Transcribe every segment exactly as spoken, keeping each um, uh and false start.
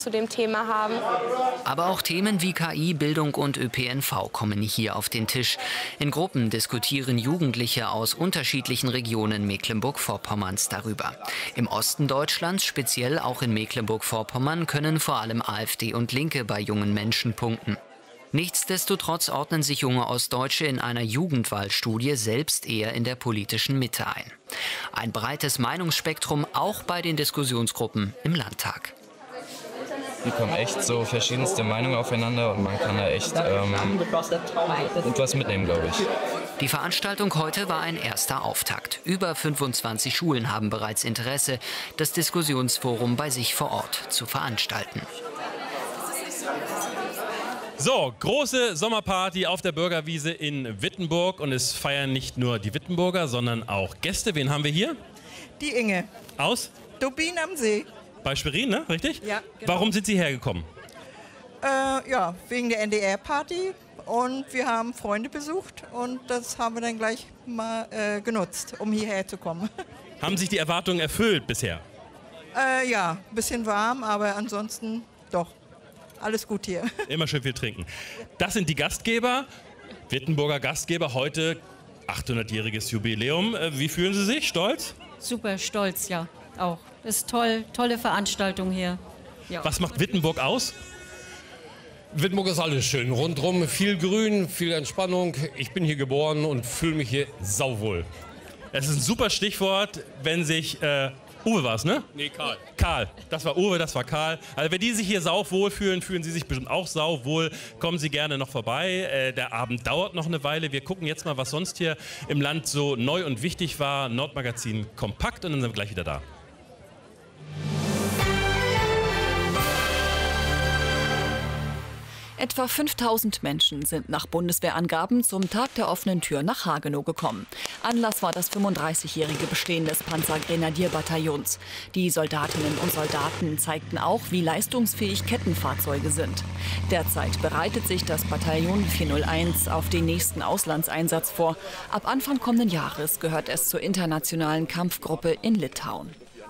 zu dem Thema haben. Aber auch Themen wie K I, Bildung und Ö P N V kommen hier auf den Tisch. In Gruppen diskutieren Jugendliche aus unterschiedlichen Regionen Mecklenburg-Vorpommerns darüber. Im Osten Deutschlands, speziell auch in Mecklenburg-Vorpommern, können vor allem AfD und Linke bei jungen Menschen punkten. Nichtsdestotrotz ordnen sich junge Ostdeutsche in einer Jugendwahlstudie selbst eher in der politischen Mitte ein. Ein breites Meinungsspektrum auch bei den Diskussionsgruppen im Landtag. Hier kommen echt so verschiedenste Meinungen aufeinander und man kann da echt ähm, etwas mitnehmen, glaube ich. Die Veranstaltung heute war ein erster Auftakt. Über fünfundzwanzig Schulen haben bereits Interesse, das Diskussionsforum bei sich vor Ort zu veranstalten. So, große Sommerparty auf der Bürgerwiese in Wittenburg. Und es feiern nicht nur die Wittenburger, sondern auch Gäste. Wen haben wir hier? Die Inge. Aus? Dubbin am See. Bei Schwerin, ne? Richtig? Ja, genau. Warum sind Sie hergekommen? Äh, ja, wegen der N D R-Party. Und wir haben Freunde besucht. Und das haben wir dann gleich mal äh, genutzt, um hierher zu kommen. Haben sich die Erwartungen erfüllt bisher? Äh, ja, ein bisschen warm, aber ansonsten doch. Alles gut hier. Immer schön viel trinken. Das sind die Gastgeber, Wittenburger Gastgeber, heute achthundertjähriges Jubiläum. Wie fühlen Sie sich? Stolz? Super stolz, ja, auch. Das ist toll, tolle Veranstaltung hier. Ja. Was macht Wittenburg aus? Wittenburg ist alles schön. Rundherum viel Grün, viel Entspannung. Ich bin hier geboren und fühle mich hier sauwohl. Es ist ein super Stichwort, wenn sich... Äh, Uwe war es, ne? Nee, Karl. Karl. Das war Uwe, das war Karl. Also wenn die sich hier sauwohl fühlen, fühlen Sie sich bestimmt auch sauwohl. Kommen Sie gerne noch vorbei. Äh, der Abend dauert noch eine Weile. Wir gucken jetzt mal, was sonst hier im Land so neu und wichtig war. Nordmagazin kompakt und dann sind wir gleich wieder da. Etwa fünftausend Menschen sind nach Bundeswehrangaben zum Tag der offenen Tür nach Hagenow gekommen. Anlass war das fünfunddreißigjährige Bestehen des Panzergrenadierbataillons. Die Soldatinnen und Soldaten zeigten auch, wie leistungsfähig Kettenfahrzeuge sind. Derzeit bereitet sich das Bataillon vierhunderteins auf den nächsten Auslandseinsatz vor. Ab Anfang kommenden Jahres gehört es zur internationalen Kampfgruppe in Litauen.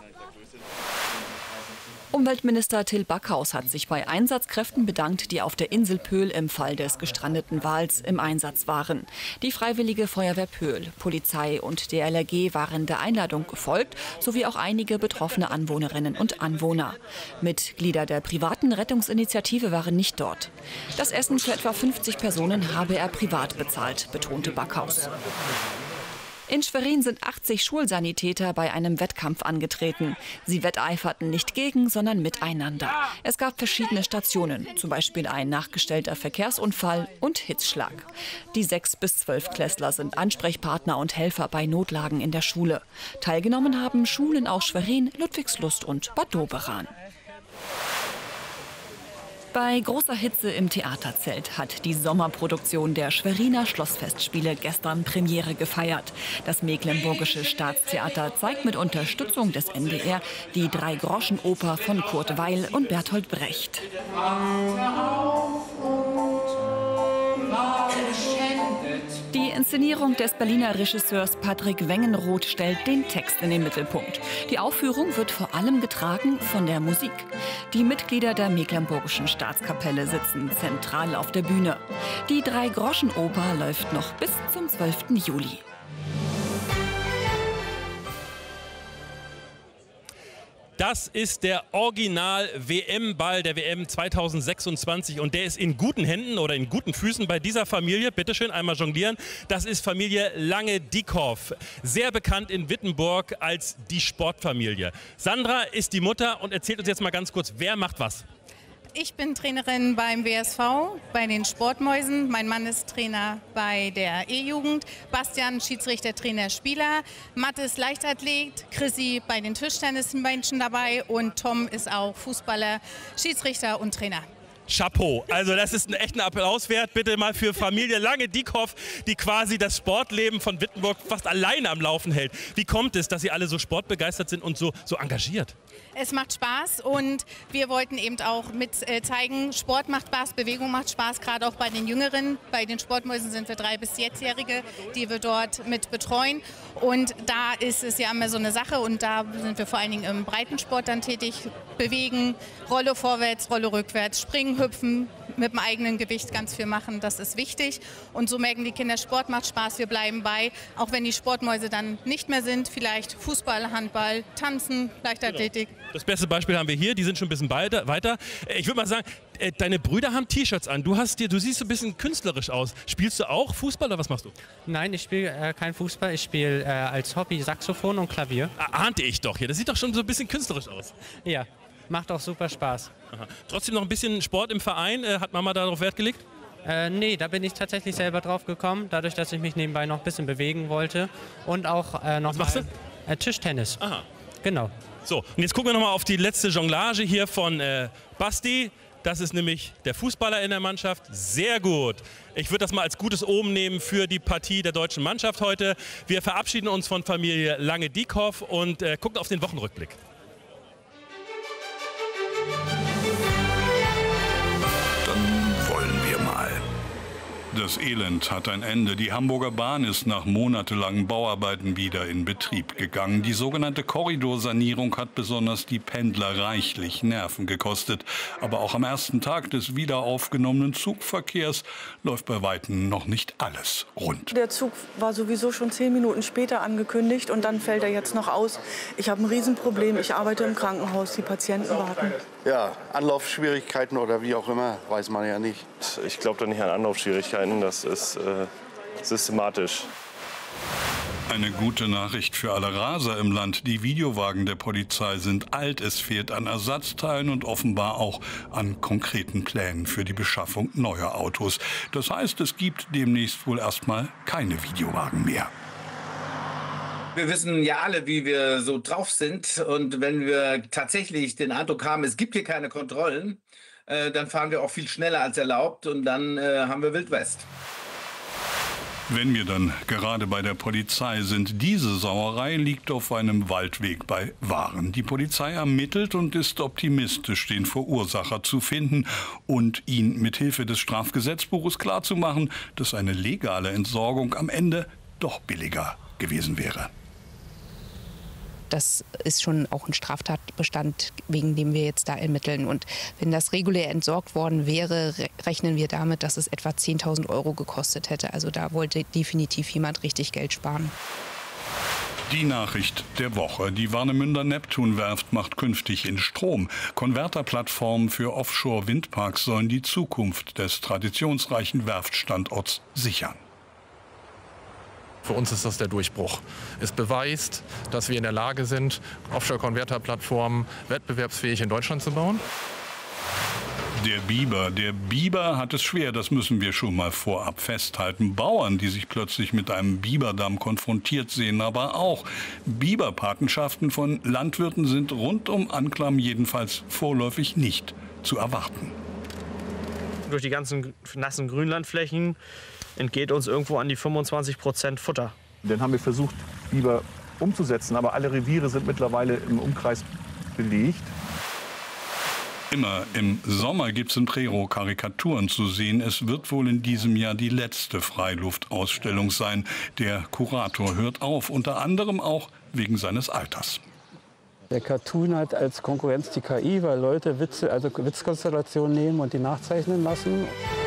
Umweltminister Till Backhaus hat sich bei Einsatzkräften bedankt, die auf der Insel Pöhl im Fall des gestrandeten Wals im Einsatz waren. Die Freiwillige Feuerwehr Pöhl, Polizei und D L R G waren der Einladung gefolgt, sowie auch einige betroffene Anwohnerinnen und Anwohner. Mitglieder der privaten Rettungsinitiative waren nicht dort. Das Essen für etwa fünfzig Personen habe er privat bezahlt, betonte Backhaus. In Schwerin sind achtzig Schulsanitäter bei einem Wettkampf angetreten. Sie wetteiferten nicht gegen, sondern miteinander. Es gab verschiedene Stationen, zum Beispiel ein nachgestellter Verkehrsunfall und Hitzschlag. Die sechs bis zwölf Klässler sind Ansprechpartner und Helfer bei Notlagen in der Schule. Teilgenommen haben Schulen aus Schwerin, Ludwigslust und Bad Doberan. Bei großer Hitze im Theaterzelt hat die Sommerproduktion der Schweriner Schlossfestspiele gestern Premiere gefeiert. Das Mecklenburgische Staatstheater zeigt mit Unterstützung des N D R die Drei-Groschen-Oper von Kurt Weil und Bertolt Brecht. Die Inszenierung des Berliner Regisseurs Patrick Wengenroth stellt den Text in den Mittelpunkt. Die Aufführung wird vor allem getragen von der Musik. Die Mitglieder der Mecklenburgischen Staatskapelle sitzen zentral auf der Bühne. Die Drei-Groschen-Oper läuft noch bis zum zwölften Juli. Das ist der Original-W M-Ball der W M zweitausendsechsundzwanzig und der ist in guten Händen oder in guten Füßen bei dieser Familie. Bitte schön, einmal jonglieren. Das ist Familie Lange-Dieckhoff, sehr bekannt in Wittenburg als die Sportfamilie. Sandra ist die Mutter und erzählt uns jetzt mal ganz kurz, wer macht was? Ich bin Trainerin beim W S V, bei den Sportmäusen. Mein Mann ist Trainer bei der E-Jugend. Bastian, Schiedsrichter, Trainer, Spieler. Mathis, Leichtathlet. Chrissy bei den Tischtennismenschen dabei. Und Tom ist auch Fußballer, Schiedsrichter und Trainer. Chapeau. Also das ist ein echter Applaus wert. Bitte mal für Familie Lange-Dieckhoff, die quasi das Sportleben von Wittenburg fast alleine am Laufen hält. Wie kommt es, dass Sie alle so sportbegeistert sind und so, so engagiert? Es macht Spaß und wir wollten eben auch mit äh, zeigen, Sport macht Spaß, Bewegung macht Spaß, gerade auch bei den Jüngeren. Bei den Sportmäusen sind wir drei bis sechsjährige, die wir dort mit betreuen. Und da ist es ja immer so eine Sache und da sind wir vor allen Dingen im Breitensport dann tätig. Bewegen, Rolle vorwärts, Rolle rückwärts, springen, hüpfen, mit dem eigenen Gewicht ganz viel machen, das ist wichtig. Und so merken die Kinder, Sport macht Spaß, wir bleiben bei. Auch wenn die Sportmäuse dann nicht mehr sind, vielleicht Fußball, Handball, Tanzen, Leichtathletik. Genau. Das beste Beispiel haben wir hier, die sind schon ein bisschen weiter. Ich würde mal sagen, deine Brüder haben T-Shirts an, du, hast dir, du siehst so ein bisschen künstlerisch aus. Spielst du auch Fußball oder was machst du? Nein, ich spiele äh, kein Fußball, ich spiele äh, als Hobby Saxophon und Klavier. Ah, ahnte ich doch hier, das sieht doch schon so ein bisschen künstlerisch aus. Ja, macht auch super Spaß. Aha. Trotzdem noch ein bisschen Sport im Verein, äh, hat Mama darauf Wert gelegt? Äh, nee, da bin ich tatsächlich selber drauf gekommen, dadurch, dass ich mich nebenbei noch ein bisschen bewegen wollte. Und auch äh, noch was machst mal, du? Äh, Tischtennis. Aha. Genau. So, und jetzt gucken wir noch mal auf die letzte Jonglage hier von äh, Basti. Das ist nämlich der Fußballer in der Mannschaft. Sehr gut. Ich würde das mal als gutes Omen nehmen für die Partie der deutschen Mannschaft heute. Wir verabschieden uns von Familie Lange-Dieckhoff und äh, gucken auf den Wochenrückblick. Dann wollen wir mal. Das Elend hat ein Ende. Die Hamburger Bahn ist nach monatelangen Bauarbeiten wieder in Betrieb gegangen. Die sogenannte Korridorsanierung hat besonders die Pendler reichlich Nerven gekostet. Aber auch am ersten Tag des wieder aufgenommenen Zugverkehrs läuft bei Weitem noch nicht alles rund. Der Zug war sowieso schon zehn Minuten später angekündigt und dann fällt er jetzt noch aus. Ich habe ein Riesenproblem. Ich arbeite im Krankenhaus. Die Patienten warten. Ja, Anlaufschwierigkeiten oder wie auch immer, weiß man ja nicht. Ich glaube da nicht an Anlaufschwierigkeiten, das ist äh, systematisch. Eine gute Nachricht für alle Raser im Land. Die Videowagen der Polizei sind alt. Es fehlt an Ersatzteilen und offenbar auch an konkreten Plänen für die Beschaffung neuer Autos. Das heißt, es gibt demnächst wohl erstmal keine Videowagen mehr. Wir wissen ja alle, wie wir so drauf sind. Und wenn wir tatsächlich den Eindruck haben, es gibt hier keine Kontrollen, äh, dann fahren wir auch viel schneller als erlaubt und dann äh, haben wir Wildwest. Wenn wir dann gerade bei der Polizei sind, diese Sauerei liegt auf einem Waldweg bei Waren. Die Polizei ermittelt und ist optimistisch, den Verursacher zu finden und ihn mit Hilfe des Strafgesetzbuches klarzumachen, dass eine legale Entsorgung am Ende doch billiger gewesen wäre. Das ist schon auch ein Straftatbestand, wegen dem wir jetzt da ermitteln. Und wenn das regulär entsorgt worden wäre, rechnen wir damit, dass es etwa zehntausend Euro gekostet hätte. Also da wollte definitiv jemand richtig Geld sparen. Die Nachricht der Woche. Die Warnemünder Neptunwerft macht künftig in Strom. Konverterplattformen für Offshore-Windparks sollen die Zukunft des traditionsreichen Werftstandorts sichern. Für uns ist das der Durchbruch. Es beweist, dass wir in der Lage sind, Offshore-Konverterplattformen wettbewerbsfähig in Deutschland zu bauen. Der Biber. Der Biber hat es schwer, das müssen wir schon mal vorab festhalten. Bauern, die sich plötzlich mit einem Biberdamm konfrontiert sehen, aber auch Biberpatenschaften von Landwirten sind rund um Anklam jedenfalls vorläufig nicht zu erwarten. Durch die ganzen nassen Grünlandflächen entgeht uns irgendwo an die fünfundzwanzig Prozent Futter. Dann haben wir versucht, Biber umzusetzen, aber alle Reviere sind mittlerweile im Umkreis belegt. Immer im Sommer gibt es in Prerow Karikaturen zu sehen. Es wird wohl in diesem Jahr die letzte Freiluftausstellung sein. Der Kurator hört auf, unter anderem auch wegen seines Alters. Der Cartoon hat als Konkurrenz die K I, weil Leute Witze, also Witzkonstellationen nehmen und die nachzeichnen lassen.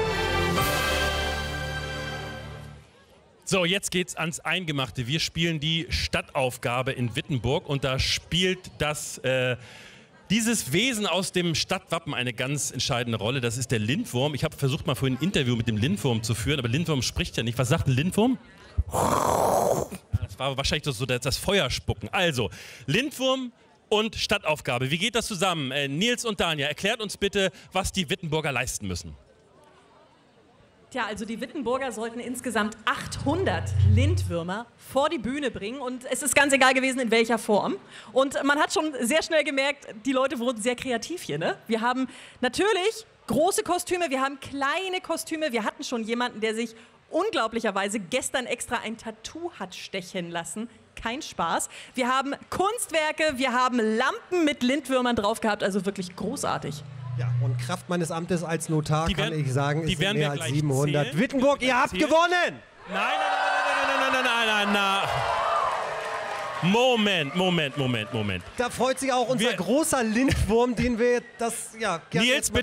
So, jetzt geht's ans Eingemachte. Wir spielen die Stadtaufgabe in Wittenburg und da spielt das, äh, dieses Wesen aus dem Stadtwappen eine ganz entscheidende Rolle. Das ist der Lindwurm. Ich habe versucht, mal vorhin ein Interview mit dem Lindwurm zu führen, aber Lindwurm spricht ja nicht. Was sagt ein Lindwurm? Das war wahrscheinlich so das, das Feuerspucken. Also, Lindwurm und Stadtaufgabe. Wie geht das zusammen? Äh, Nils und Danja, erklärt uns bitte, was die Wittenburger leisten müssen. Tja, also die Wittenburger sollten insgesamt achthundert Lindwürmer vor die Bühne bringen und es ist ganz egal gewesen, in welcher Form. Und man hat schon sehr schnell gemerkt, die Leute wurden sehr kreativ hier, ne? Wir haben natürlich große Kostüme, wir haben kleine Kostüme. Wir hatten schon jemanden, der sich unglaublicherweise gestern extra ein Tattoo hat stechen lassen. Kein Spaß. Wir haben Kunstwerke, wir haben Lampen mit Lindwürmern drauf gehabt, also wirklich großartig. Ja, und Kraft meines Amtes als Notar Die kann werden- ich sagen, die es sind werden mehr wir als gleich siebenhundert. zählen. Wittenburg, Die ihr werden habt zählen. gewonnen! Nein, nein, nein, nein, nein, nein, nein, nein, nein. Moment, Moment, Moment, Moment. Da freut sich auch unser Wir- großer Lindwurm, den wir das ja gerne Nils, jetzt mal